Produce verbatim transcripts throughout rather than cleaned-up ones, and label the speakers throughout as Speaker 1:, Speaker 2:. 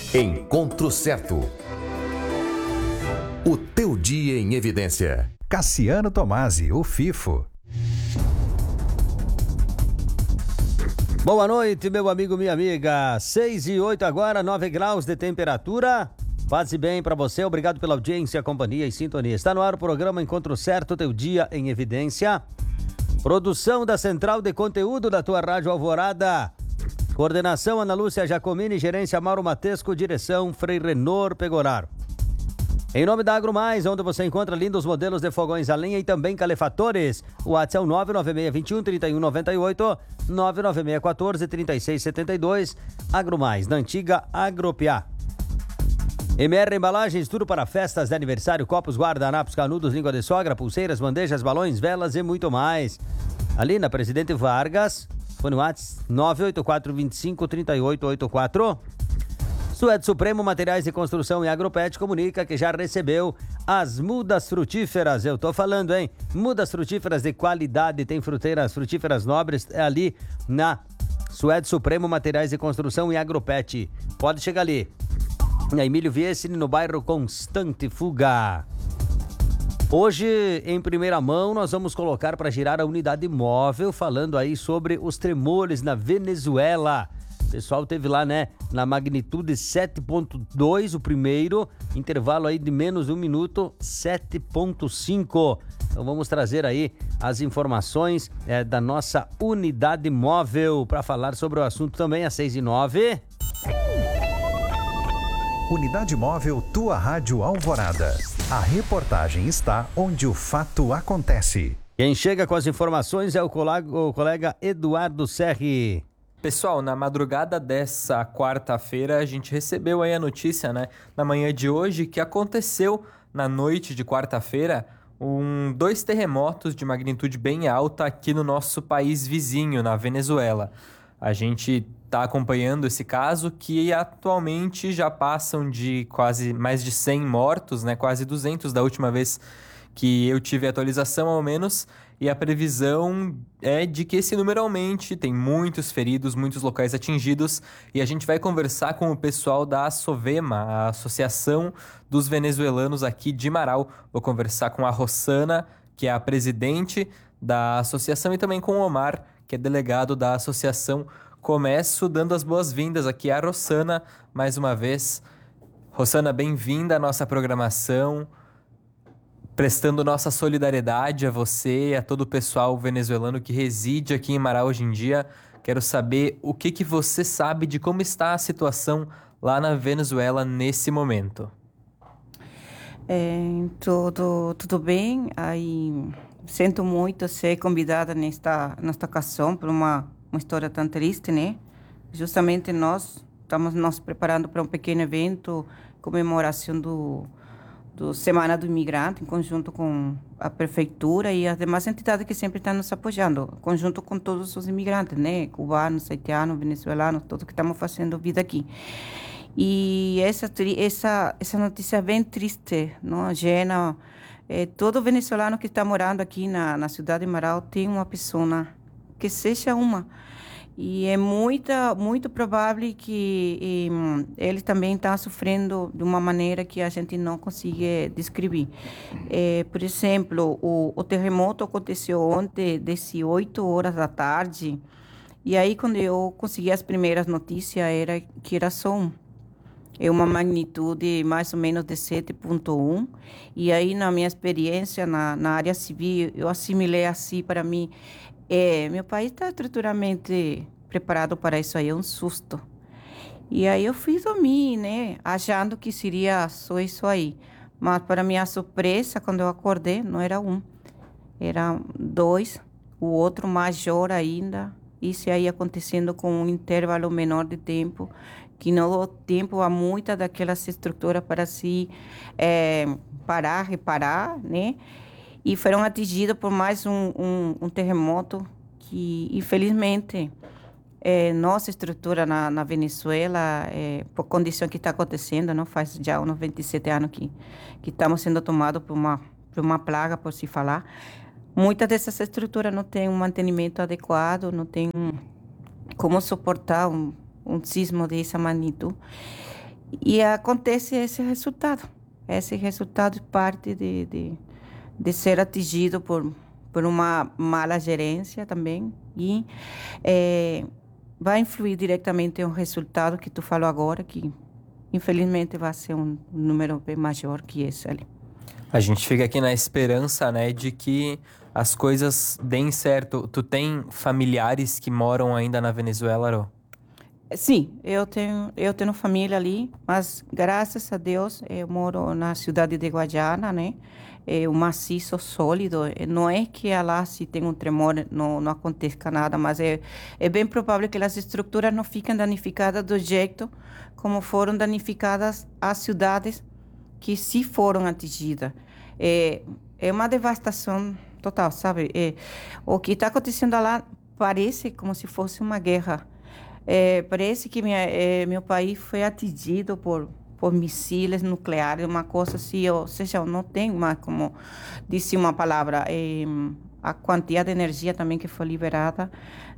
Speaker 1: Encontro Certo. O teu dia em evidência.
Speaker 2: Cassiano Tomasi, o FIFO.
Speaker 3: Boa noite, meu amigo, minha amiga. seis e oito agora, nove graus de temperatura. Paz e bem para você. Obrigado pela audiência, companhia e sintonia. Está no ar o programa Encontro Certo, teu dia em evidência. Produção da Central de Conteúdo da tua Rádio Alvorada. Coordenação Ana Lúcia Giacomini, gerência Mauro Matesco, direção Frei Renor Pegoraro. Em nome da AgroMais, onde você encontra lindos modelos de fogões a lenha e também calefatores. O WhatsApp é o nove nove seis dois um, três um nove oito, nove nove seis um quatro, três seis sete dois. AgroMais, na antiga Agropiá. M R Embalagens, tudo para festas de aniversário, copos, guardanapos, canudos, língua de sogra, pulseiras, bandejas, balões, velas e muito mais. Ali na Presidente Vargas, fone WhatsApp nove oito quatro, dois cinco, três oito oito quatro. Suede Supremo Materiais de Construção e Agropet comunica que já recebeu as mudas frutíferas. Eu tô falando, hein? Mudas frutíferas de qualidade, tem fruteiras frutíferas nobres, é ali na Suede Supremo Materiais de Construção e Agropet. Pode chegar ali. Na Emílio Viesini, no bairro Constante Fuga. Hoje, em primeira mão, nós vamos colocar para girar a unidade móvel, falando aí sobre os tremores na Venezuela. O pessoal teve lá, né, na magnitude sete ponto dois, o primeiro, intervalo aí de menos de um minuto, sete ponto cinco. Então vamos trazer aí as informações é, da nossa unidade móvel para falar sobre o assunto também, às seis e nove.
Speaker 2: Unidade Móvel Tua Rádio Alvorada. A reportagem está onde o fato acontece.
Speaker 3: Quem chega com as informações é o colega, o colega Eduardo Serri.
Speaker 4: Pessoal, na madrugada dessa quarta-feira a gente recebeu aí a notícia, né, na manhã de hoje, que aconteceu na noite de quarta-feira um, dois terremotos de magnitude bem alta aqui no nosso país vizinho, na Venezuela. A gente está acompanhando esse caso, que atualmente já passam de quase mais de cem mortos, né? Quase duzentos da última vez que eu tive atualização, ao menos, e a previsão é de que esse número aumente. Tem muitos feridos, muitos locais atingidos, e a gente vai conversar com o pessoal da Sovema, a Associação dos Venezuelanos aqui de Marau. Vou conversar com a Rossana, que é a presidente da associação, e também com o Omar, que é delegado da associação. Começo dando as boas-vindas aqui à Rossana, mais uma vez. Rossana, bem-vinda à nossa programação, prestando nossa solidariedade a você e a todo o pessoal venezuelano que reside aqui em Marau hoje em dia. Quero saber o que, que você sabe de como está a situação lá na Venezuela nesse momento.
Speaker 5: É, tudo, tudo bem. Aí, sinto muito ser convidada nesta, nesta ocasião por uma... uma história tão triste, né? Justamente nós estamos nos preparando para um pequeno evento, comemoração do, do Semana do Imigrante, em conjunto com a prefeitura e as demais entidades que sempre estão nos apoiando, em conjunto com todos os imigrantes, né? Cubanos, haitianos, venezuelanos, todos que estamos fazendo vida aqui. E essa essa essa notícia é bem triste, não? Gena, é, todo venezuelano que está morando aqui na na cidade de Marau tem uma pessoa, que seja uma. E é muito, muito provável que e, ele também está sofrendo de uma maneira que a gente não consegue descrever. É, por exemplo, o, o terremoto aconteceu ontem, dezoito horas da tarde, e aí quando eu consegui as primeiras notícias, era que era só um. É uma magnitude mais ou menos de sete ponto um, e aí na minha experiência na, na área civil, eu assimilei assim para mim. É, meu país está estruturalmente preparado para isso aí, é um susto. E aí eu fui dormir, né, achando que seria só isso aí. Mas para minha surpresa, quando eu acordei, não era um, eram dois, o outro maior ainda. Isso aí acontecendo com um intervalo menor de tempo, que não deu tempo a muita daquelas estruturas para se é, parar, reparar, né? E foram atingidos por mais um, um, um terremoto que, infelizmente, é, nossa estrutura na, na Venezuela, é, por condição que está acontecendo, não faz já uns vinte e sete anos que, que estamos sendo tomados por uma, por uma plaga, por se falar. Muitas dessas estruturas não têm um mantenimento adequado, não tem um, como suportar um, um sismo dessa magnitude. E acontece esse resultado. Esse resultado parte de, de, de ser atingido por, por uma mala gerência também. E é, vai influir diretamente no resultado que tu falou agora, que infelizmente vai ser um número bem maior que esse ali.
Speaker 4: A gente fica aqui na esperança, né, de que as coisas deem certo. Tu tem familiares que moram ainda na Venezuela, Ro?
Speaker 5: Sim, eu tenho, eu tenho família ali, mas graças a Deus eu moro na cidade de Guadiana, né? É um maciço sólido. Não é que lá se tem um tremor não, não aconteça nada, mas é, é bem provável que as estruturas não fiquem danificadas do jeito como foram danificadas as cidades que se foram atingidas. É, é uma devastação total, sabe? É, o que está acontecendo lá parece como se fosse uma guerra. É, parece que minha, é, meu país foi atingido por, por mísseis nucleares, uma coisa assim, ou seja, não tem mais como dizer uma palavra. É, a quantidade de energia também que foi liberada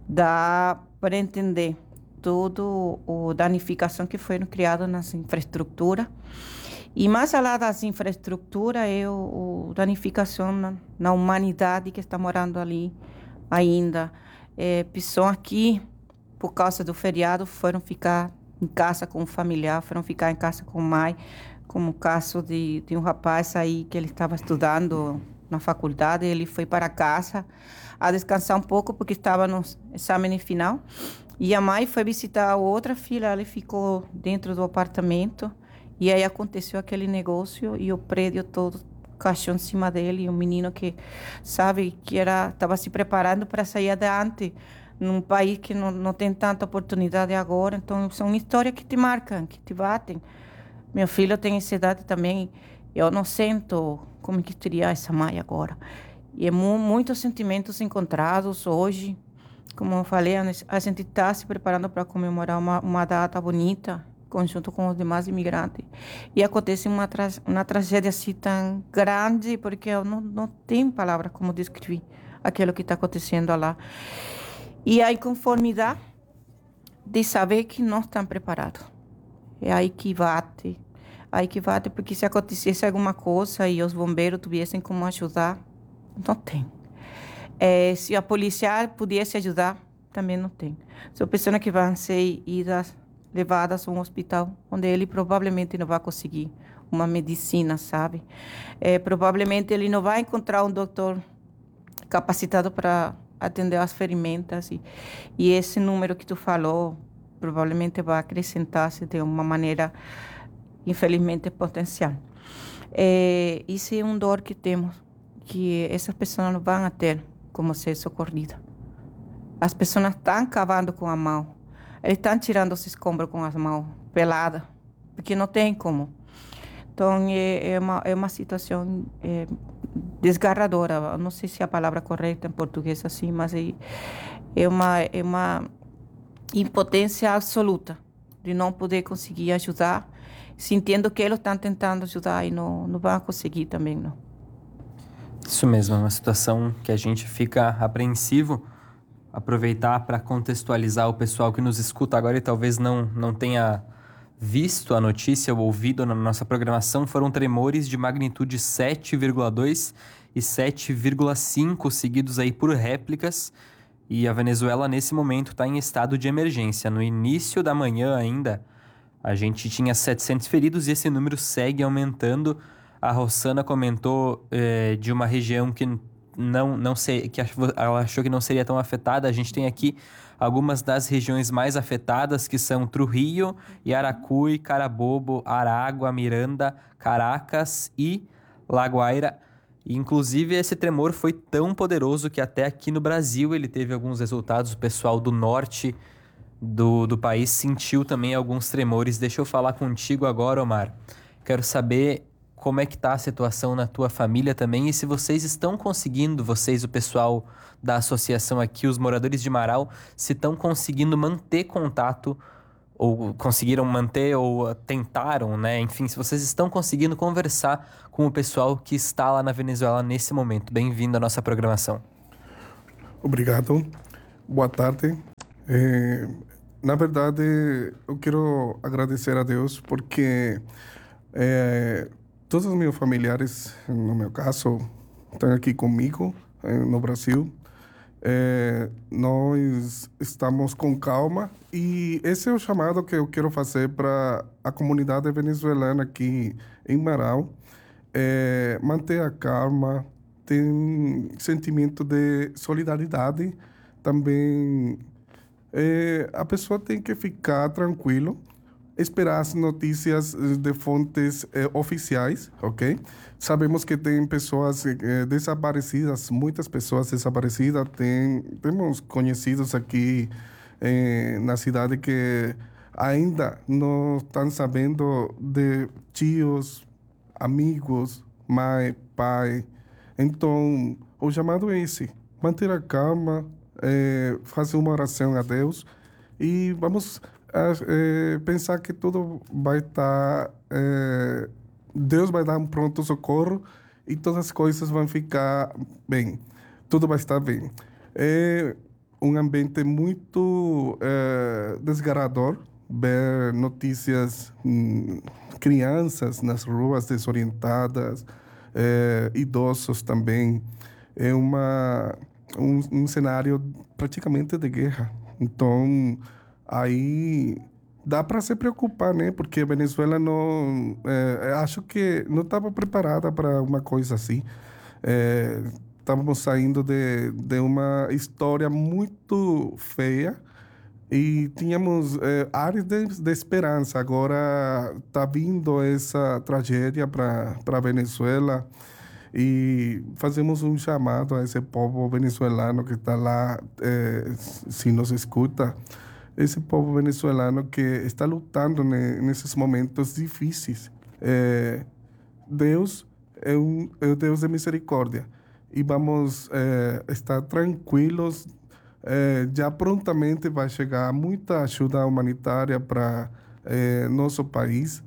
Speaker 5: dá para entender toda a danificação que foi criada nas infraestruturas. E mais além das infraestruturas, é a danificação na, na humanidade que está morando ali ainda. É, pessoas aqui, por causa do feriado, foram ficar em casa com o familiar, foram ficar em casa com a mãe, como o caso de, de um rapaz aí que ele estava estudando na faculdade, ele foi para casa a descansar um pouco porque estava no exame final, e a mãe foi visitar a outra filha, ela ficou dentro do apartamento, e aí aconteceu aquele negócio e o prédio todo caiu em cima dele, e um menino que, sabe, que era estava se preparando para sair adiante, num país que não, não tem tanta oportunidade agora. Então, são histórias que te marcam, que te batem. Meu filho tem essa idade também. Eu não sinto como que teria essa mãe agora. E é mu muitos sentimentos encontrados hoje. Como eu falei, a gente está se preparando para comemorar uma, uma data bonita, conjunto com os demais imigrantes. E acontece uma, tra uma tragédia assim tão grande, porque eu não, não tenho palavras como descrever aquilo que está acontecendo lá. E a inconformidade de saber que não estão preparados. É aí que bate. Aí que bate, porque se acontecesse alguma coisa e os bombeiros tivessem como ajudar, não tem. É, se a polícia pudesse ajudar, também não tem. São pessoas que vão ser idas, levadas a um hospital, onde ele provavelmente não vai conseguir uma medicina, sabe? É, provavelmente ele não vai encontrar um doutor capacitado para atender as ferimentas, e, e esse número que tu falou provavelmente vai acrescentar-se de uma maneira, infelizmente, potencial. É, isso é um dor que temos, que essas pessoas não vão ter como ser socorridas. As pessoas estão cavando com a mão, eles estão tirando os escombros com as mãos peladas, porque não tem como. Então, é, é, uma, é uma situação é, desgarradora. Não sei se é a palavra correta em português assim, mas é, é, uma, é uma impotência absoluta de não poder conseguir ajudar, sentindo que eles estão tentando ajudar e não, não vão conseguir também, não.
Speaker 4: Isso mesmo, é uma situação que a gente fica apreensivo. Aproveitar para contextualizar o pessoal que nos escuta agora e talvez não, não tenha visto a notícia ou ouvido na nossa programação, foram tremores de magnitude sete vírgula dois e sete vírgula cinco seguidos aí por réplicas, e a Venezuela nesse momento está em estado de emergência. No início da manhã ainda, a gente tinha setecentos feridos e esse número segue aumentando. A Rossana comentou eh, de uma região que não, não sei, que ela achou que não seria tão afetada. A gente tem aqui algumas das regiões mais afetadas, que são Trujillo, Yaracuy, Carabobo, Aragua, Miranda, Caracas e La Guaira. Inclusive, esse tremor foi tão poderoso que até aqui no Brasil ele teve alguns resultados. O pessoal do norte do, do país sentiu também alguns tremores. Deixa eu falar contigo agora, Omar. Quero saber como é que está a situação na tua família também e se vocês estão conseguindo, vocês, o pessoal da associação aqui, os moradores de Marau, se estão conseguindo manter contato, ou conseguiram manter, ou tentaram, né? Enfim, se vocês estão conseguindo conversar com o pessoal que está lá na Venezuela nesse momento. Bem-vindo à nossa programação.
Speaker 6: Obrigado. Boa tarde. É, na verdade, eu quero agradecer a Deus porque é, todos os meus familiares, no meu caso, estão aqui comigo é, no Brasil. É, nós estamos com calma e esse é o chamado que eu quero fazer para a comunidade venezuelana aqui em Marau. É, manter a calma, tem sentimento de solidariedade também. É, a pessoa tem que ficar tranquilo, esperar as notícias de fontes eh, oficiais, ok? Sabemos que tem pessoas eh, desaparecidas, muitas pessoas desaparecidas. Tem, temos conhecidos aqui eh, na cidade que ainda não estão sabendo de tios, amigos, mãe, pai. Então, o chamado é esse: manter a calma, eh, fazer uma oração a Deus e vamos É, pensar que tudo vai estar... É, Deus vai dar um pronto socorro e todas as coisas vão ficar bem. Tudo vai estar bem. É um ambiente muito é, desgarrador ver notícias, hum, crianças nas ruas desorientadas, é, idosos também. É uma, um, um cenário praticamente de guerra. Então... aí dá para se preocupar, né? Porque a Venezuela não... É, acho que não estava preparada para uma coisa assim. É, estávamos saindo de, de uma história muito feia e tínhamos é, áreas de, de esperança. Agora está vindo essa tragédia para a Venezuela e fazemos um chamado a esse povo venezuelano que está lá, é, se nos escuta, esse povo venezuelano que está lutando ne, nesses momentos difíceis. É, Deus é um, é um Deus de misericórdia e vamos é, estar tranquilos. É, já prontamente vai chegar muita ajuda humanitária para é, nosso país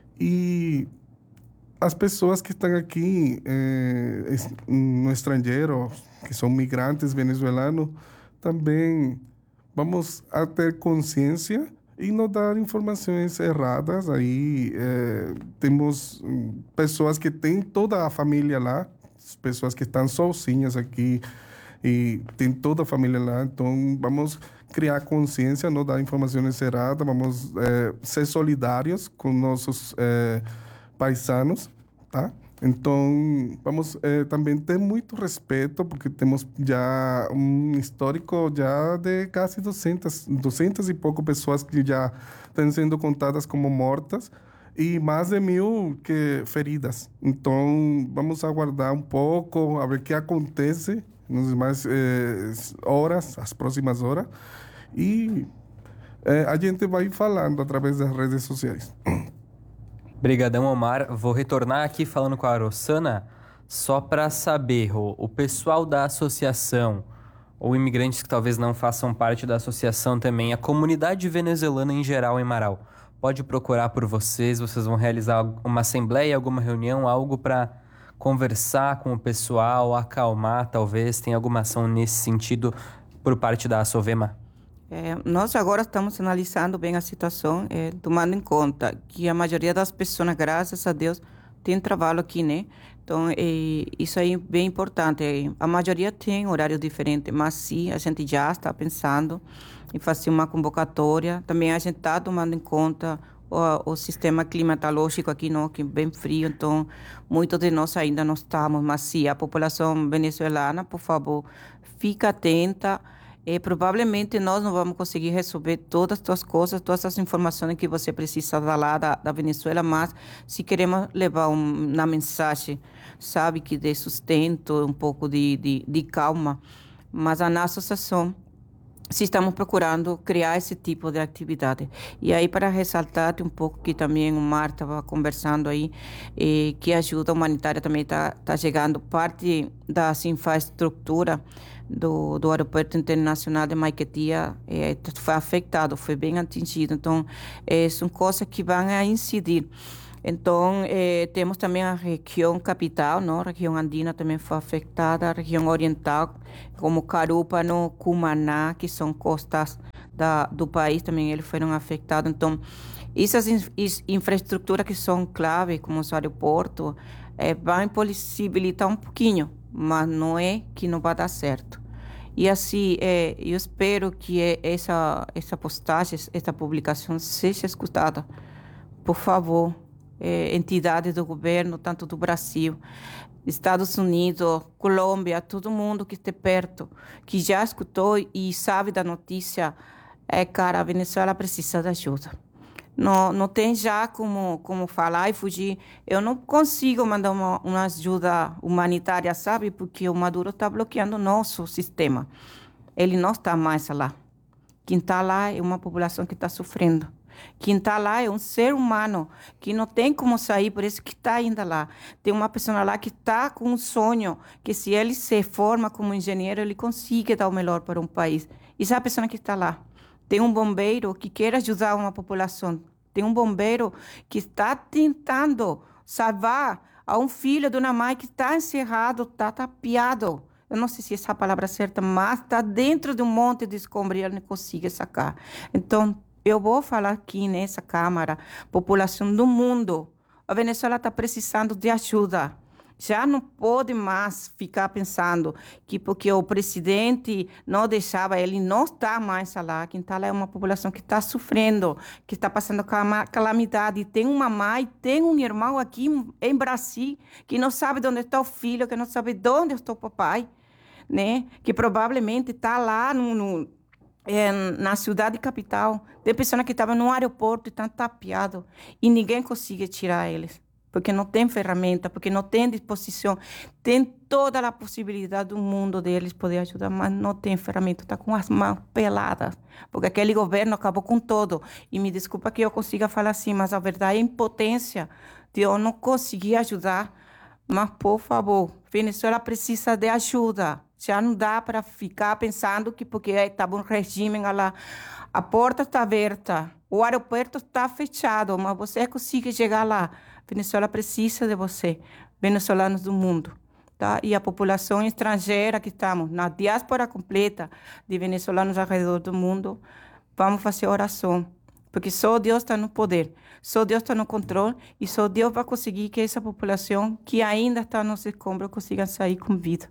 Speaker 6: e as pessoas que estão aqui é, no estrangeiro, que são migrantes venezuelanos, também vamos a ter consciência e não dar informações erradas. Aí é, temos pessoas que têm toda a família lá, pessoas que estão sozinhas aqui e tem toda a família lá. Então vamos criar consciência, não dar informações erradas, vamos é, ser solidários com nossos é, paisanos, tá? Então, vamos eh, também ter muito respeito, porque temos já um histórico já de quase duzentas, duzentas e pouco pessoas que já estão sendo contadas como mortas e mais de mil que feridas. Então, vamos aguardar um pouco, a ver o que acontece nas mais eh, horas, as próximas horas, e eh, a gente vai falando através das redes sociais.
Speaker 4: Brigadão, Omar. Vou retornar aqui falando com a Rossana, só para saber, o, o pessoal da associação, ou imigrantes que talvez não façam parte da associação também, a comunidade venezuelana em geral em Marau, pode procurar por vocês, vocês vão realizar uma assembleia, alguma reunião, algo para conversar com o pessoal, acalmar talvez, tem alguma ação nesse sentido por parte da Asovema?
Speaker 5: É, nós agora estamos analisando bem a situação, é, tomando em conta que a maioria das pessoas, graças a Deus, tem trabalho aqui, né? Então, é, isso aí é bem importante. É, a maioria tem horário diferente, mas sim, a gente já está pensando em fazer uma convocatória. Também a gente está tomando em conta o, o sistema climatológico aqui, não, que é bem frio, então muitos de nós ainda não estamos, mas sim, a população venezuelana, por favor, fica atenta. E provavelmente nós não vamos conseguir resolver todas as coisas, todas as informações que você precisa dar lá da, da Venezuela, mas se queremos levar um, uma mensagem, sabe, que de sustento, um pouco de, de, de calma, mas a nossa associação, se estamos procurando criar esse tipo de atividade. E aí, para ressaltar um pouco que também o Mar estava conversando aí, eh, que a ajuda humanitária também está tá chegando, parte da infraestrutura do, do aeroporto internacional de Maiquetía eh, foi afetado, foi bem atingido. Então, eh, são coisas que vão a incidir. Então, eh, temos também a região capital, não? A região andina também foi afetada, a região oriental, como Carúpano, Cumaná, que são costas da, do país também eles foram afetados. Então, essas in, is, infraestruturas que são clave, como os aeroportos, é, vão possibilitar um pouquinho, mas não é que não vai dar certo. E assim, é, eu espero que essa, essa postagem, essa publicação seja escutada. Por favor, é, entidades do governo, tanto do Brasil, Estados Unidos, Colômbia, todo mundo que esteja perto, que já escutou e sabe da notícia, é, cara, a Venezuela precisa de ajuda. Não, não tem já como, como falar e fugir. Eu não consigo mandar uma, uma ajuda humanitária, sabe? Porque o Maduro está bloqueando o nosso sistema. Ele não está mais lá. Quem está lá é uma população que está sofrendo. Quem está lá é um ser humano que não tem como sair, por isso que está ainda lá. Tem uma pessoa lá que está com um sonho, que se ele se forma como engenheiro, ele consiga dar o melhor para um país. E essa é a pessoa que está lá. Tem um bombeiro que quer ajudar uma população. Tem um bombeiro que está tentando salvar a um filho de uma mãe que está encerrado, está tapeado. Eu não sei se essa é a palavra certa, mas está dentro de um monte de escombros e ele não consegue sacar. Então, eu vou falar aqui nessa Câmara, população do mundo, a Venezuela está precisando de ajuda. Já não pode mais ficar pensando que porque o presidente não deixava, ele não está mais lá. Quem está lá é uma população que está sofrendo, que está passando calamidade. Tem uma mãe, tem um irmão aqui em Brasil que não sabe onde está o filho, que não sabe onde está o papai, né? Que provavelmente está lá no, no, é, na cidade capital. Tem pessoas que estavam no aeroporto e estão tapeados e ninguém consegue tirar eles. Porque não tem ferramenta, porque não tem disposição. Tem toda a possibilidade do mundo deles poder ajudar, mas não tem ferramenta, está com as mãos peladas. Porque aquele governo acabou com tudo. E me desculpa que eu consiga falar assim, mas a verdade é a impotência de eu não conseguir ajudar. Mas, por favor, Venezuela precisa de ajuda. Já não dá para ficar pensando que porque estava um regime lá, a porta está aberta, o aeroporto está fechado, mas você consegue chegar lá. Venezuela precisa de você, venezuelanos do mundo, tá? E a população estrangeira que estamos, na diáspora completa de venezuelanos ao redor do mundo, vamos fazer oração, porque só Deus está no poder, só Deus está no controle e só Deus vai conseguir que essa população que ainda está nos escombros consiga sair com vida.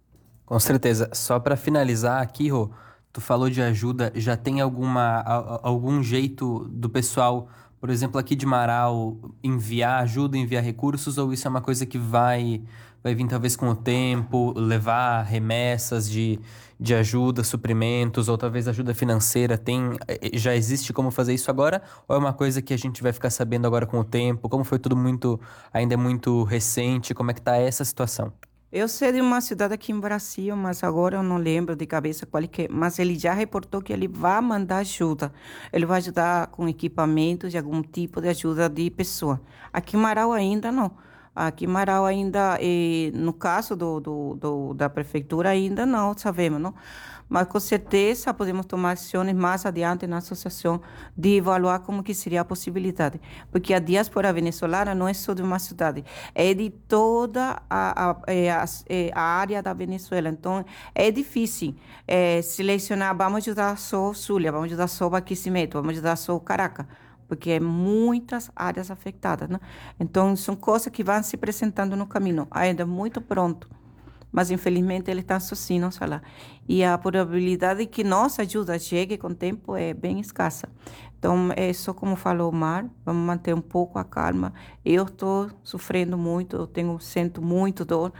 Speaker 4: Com certeza. Só para finalizar aqui, Rô, tu falou de ajuda, já tem alguma, algum jeito do pessoal, por exemplo, aqui de Marau, enviar ajuda, enviar recursos, ou isso é uma coisa que vai, vai vir talvez com o tempo, levar remessas de, de ajuda, suprimentos, ou talvez ajuda financeira? Tem, já existe como fazer isso agora? Ou é uma coisa que a gente vai ficar sabendo agora com o tempo? Como foi tudo muito, ainda é muito recente? Como é que está essa situação?
Speaker 5: Eu sei de uma cidade aqui em Brasil, mas agora eu não lembro de cabeça qual que é. Mas ele já reportou que ele vai mandar ajuda. Ele vai ajudar com equipamentos de algum tipo de ajuda de pessoa. Aqui em Marau ainda não. Aqui em Marau ainda, eh, no caso do, do, do, da prefeitura, ainda não sabemos, não? Mas com certeza podemos tomar ações mais adiante na associação de evaluar como que seria a possibilidade. Porque a diáspora venezuelana não é só de uma cidade, é de toda a, a, a, a área da Venezuela. Então, é difícil é, selecionar, vamos ajudar só Zulia, vamos ajudar só Barquisimeto, vamos ajudar só Caracas, porque é muitas áreas afetadas, né? Então, são coisas que vão se apresentando no caminho, ainda muito pronto. Mas, infelizmente, ele está sozinho lá. E a probabilidade de que nossa ajuda chegue com o tempo é bem escassa. Então, é só como falou o Mar, vamos manter um pouco a calma. Eu estou sofrendo muito, eu tenho, sinto muito dor,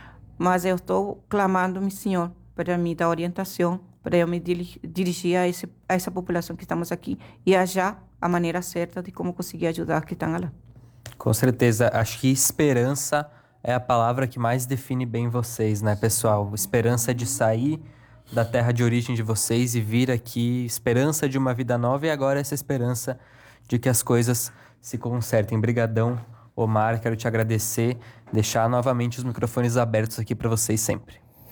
Speaker 5: mas eu estou clamando, meu Senhor, para me dar orientação, para eu me dirigir a, esse, a essa população que estamos aqui e achar a maneira certa de como conseguir ajudar que estão lá.
Speaker 4: Com certeza. Acho que esperança é a palavra que mais define bem vocês, né, pessoal? Esperança de sair da terra de origem de vocês e vir aqui, esperança de uma vida nova e agora essa esperança de que as coisas se consertem. Brigadão, Omar, quero te agradecer, deixar novamente os microfones abertos aqui para vocês sempre.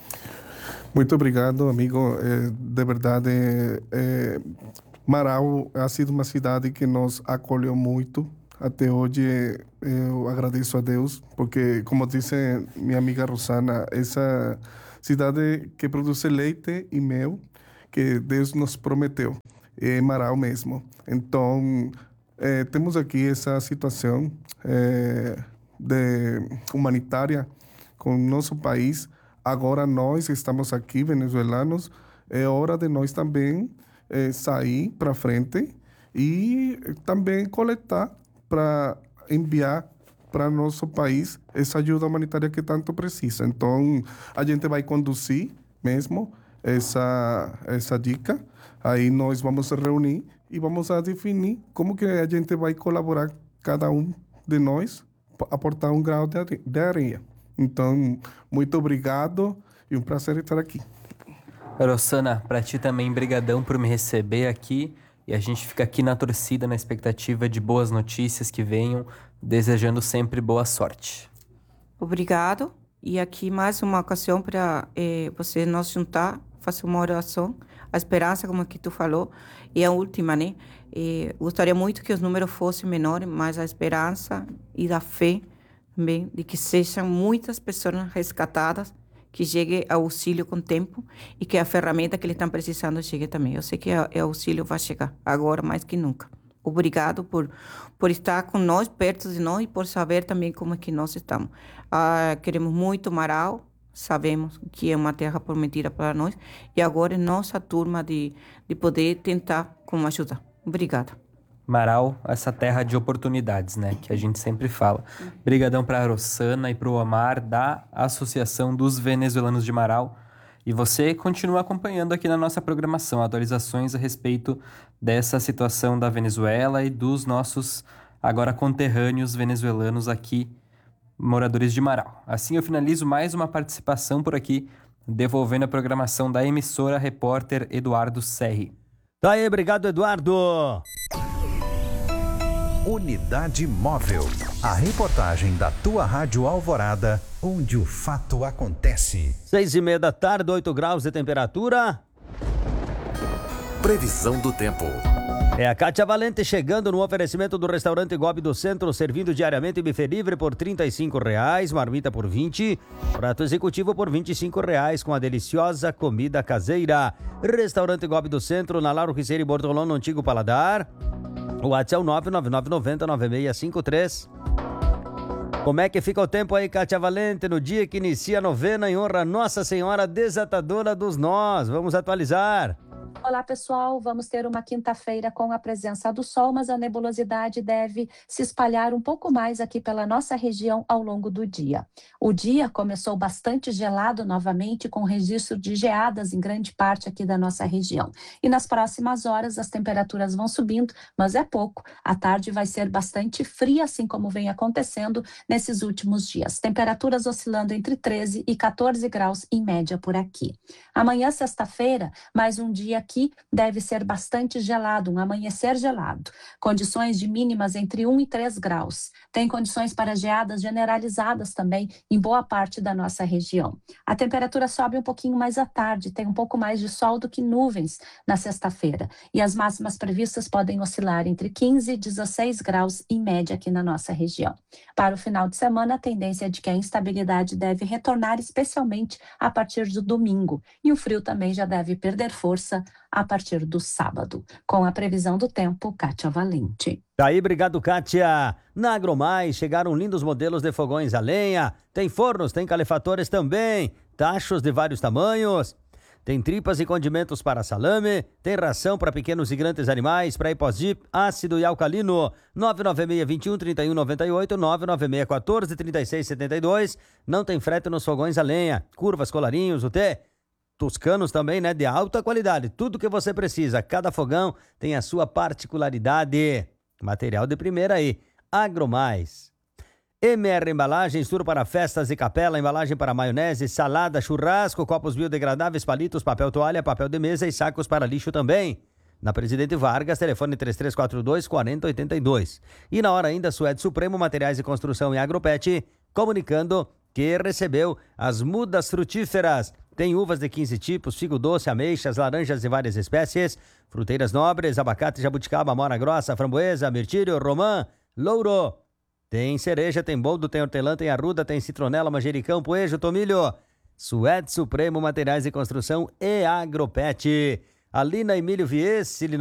Speaker 6: Muito obrigado, amigo. É, de verdade, é, Marau ha sido uma cidade que nos acolheu muito. Até hoje eu agradeço a Deus, porque, como disse minha amiga Rosana, essa cidade que produz leite e mel que Deus nos prometeu. em Marau mesmo. Então, eh, temos aqui essa situação eh, de humanitária com o nosso país. Agora nós estamos aqui, venezuelanos, é hora de nós também eh, sair para frente e também coletar para enviar para nosso país essa ajuda humanitária que tanto precisa. Então, a gente vai conduzir mesmo essa, essa dica. Aí nós vamos se reunir e vamos a definir como que a gente vai colaborar, cada um de nós, aportar um grau de are- de areia. Então, muito obrigado e um prazer estar aqui.
Speaker 4: Rosana, para ti também, brigadão por me receber aqui. E a gente fica aqui na torcida, na expectativa de boas notícias que venham, desejando sempre boa sorte.
Speaker 5: Obrigado. E aqui mais uma ocasião para eh, você nos juntar, fazer uma oração. A esperança, como que tu falou, é a última, né? Eh, gostaria muito que os números fossem menores, mas a esperança e da fé também de que sejam muitas pessoas resgatadas, que chegue ao auxílio com tempo e que a ferramenta que eles estão precisando chegue também. Eu sei que o auxílio vai chegar agora mais que nunca. Obrigado por, por estar com nós, perto de nós, e por saber também como é que nós estamos. Ah, queremos muito Marau, sabemos que é uma terra prometida para nós, e agora é nossa turma de, de poder tentar como ajudar. Obrigada.
Speaker 4: Marau, essa terra de oportunidades, né? Que a gente sempre fala. Brigadão para a Rosana e para o Omar da Associação dos Venezuelanos de Marau. E você continua acompanhando aqui na nossa programação atualizações a respeito dessa situação da Venezuela e dos nossos agora conterrâneos venezuelanos aqui, moradores de Marau. Assim eu finalizo mais uma participação por aqui, devolvendo a programação da emissora repórter Eduardo Serri.
Speaker 3: Tá aí, obrigado, Eduardo.
Speaker 2: Unidade Móvel. A reportagem da tua Rádio Alvorada, onde o fato acontece.
Speaker 3: Seis e meia da tarde, oito graus de temperatura.
Speaker 1: Previsão do tempo.
Speaker 3: É a Kátia Valente chegando no oferecimento do restaurante Gobi do Centro, servindo diariamente buffet livre por trinta e cinco reais, marmita por vinte, prato executivo por vinte e cinco reais, com a deliciosa comida caseira. Restaurante Gobi do Centro, na Lauro Riceiro e Bortolão, no Antigo Paladar. O WhatsApp é o nove nove nove nove zero nove seis cinco três. Como é que fica o tempo aí, Kátia Valente, no dia que inicia a novena em honra a Nossa Senhora Desatadora dos Nós? Vamos atualizar.
Speaker 7: Olá, pessoal. Vamos ter uma quinta-feira com a presença do sol, mas a nebulosidade deve se espalhar um pouco mais aqui pela nossa região ao longo do dia. O dia começou bastante gelado novamente, com registro de geadas em grande parte aqui da nossa região. E nas próximas horas as temperaturas vão subindo, mas é pouco. A tarde vai ser bastante fria, assim como vem acontecendo nesses últimos dias. Temperaturas oscilando entre treze e quatorze graus em média por aqui. Amanhã, sexta-feira, mais um dia aqui deve ser bastante gelado, um amanhecer gelado. Condições de mínimas entre um e três graus. Tem condições para geadas generalizadas também em boa parte da nossa região. A temperatura sobe um pouquinho mais à tarde, tem um pouco mais de sol do que nuvens na sexta-feira. E as máximas previstas podem oscilar entre quinze e dezesseis graus em média aqui na nossa região. Para o final de semana, a tendência é de que a instabilidade deve retornar, especialmente a partir do domingo. E o frio também já deve perder força a partir do sábado. Com a previsão do tempo, Kátia Valente.
Speaker 3: Tá aí, obrigado, Kátia. Na Agromais chegaram lindos modelos de fogões a lenha. Tem fornos, tem calefatores também. Tachos de vários tamanhos. Tem tripas e condimentos para salame. Tem ração para pequenos e grandes animais, para hipósdip, ácido e alcalino. nove nove seis, dois um, três um nove oito, nove nove seis, um quatro, três seis sete dois. Não tem frete nos fogões a lenha. Curvas, colarinhos, o T. Toscanos também, né? De alta qualidade. Tudo que você precisa. Cada fogão tem a sua particularidade. Material de primeira aí. Agromais. M R Embalagens, tudo para festas e capela, embalagem para maionese, salada, churrasco, copos biodegradáveis, palitos, papel toalha, papel de mesa e sacos para lixo também. Na Presidente Vargas, telefone três três quatro dois, quatro zero oito dois. E na hora ainda, Suede Supremo, Materiais de Construção e Agropet, comunicando que recebeu as mudas frutíferas. Tem uvas de quinze tipos, figo doce, ameixas, laranjas de várias espécies, fruteiras nobres, abacate, jabuticaba, mora grossa, framboesa, mirtílio, romã, louro. Tem cereja, tem boldo, tem hortelã, tem arruda, tem citronela, manjericão, poejo, tomilho. Suede Supremo, Materiais de Construção e Agropet. Ali na Emílio Vies,